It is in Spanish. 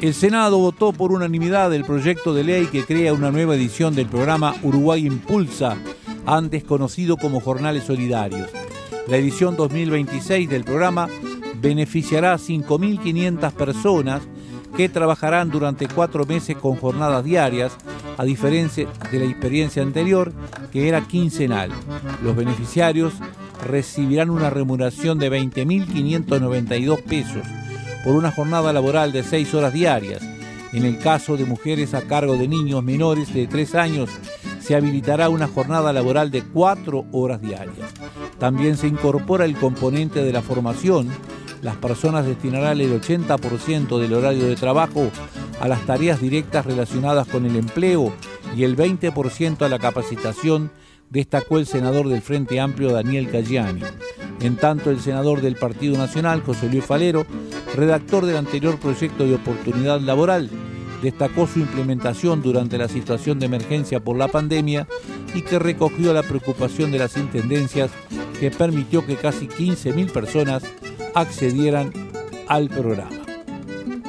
El Senado votó por unanimidad el proyecto de ley que crea una nueva edición del programa Uruguay Impulsa, antes conocido como Jornales Solidarios. La edición 2026 del programa beneficiará a 5.500 personas que trabajarán durante 4 meses con jornadas diarias, a diferencia de la experiencia anterior, que era quincenal. Los beneficiarios recibirán una remuneración de 20.592 pesos por una jornada laboral de 6 horas diarias. En el caso de mujeres a cargo de niños menores de 3 años, se habilitará una jornada laboral de 4 horas diarias. También se incorpora el componente de la formación. Las personas destinarán el 80% del horario de trabajo a las tareas directas relacionadas con el empleo y el 20% a la capacitación, destacó el senador del Frente Amplio Daniel Cayani. En tanto, el senador del Partido Nacional, José Luis Falero, redactor del anterior proyecto de oportunidad laboral, destacó su implementación durante la situación de emergencia por la pandemia y que recogió la preocupación de las intendencias, que permitió que casi 15.000 personas accedieran al programa.